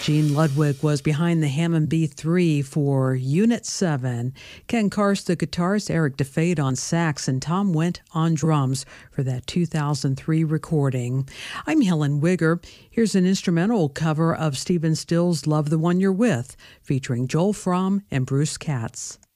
Gene Ludwig was behind the Hammond B3 for Unit 7. Ken Karst, the guitarist, Eric DeFade on sax, and Tom Wendt on drums for that 2003 recording. I'm Helen Wigger. Here's an instrumental cover of Stephen Stills' Love the One You're With, featuring Joel Fromm and Bruce Katz.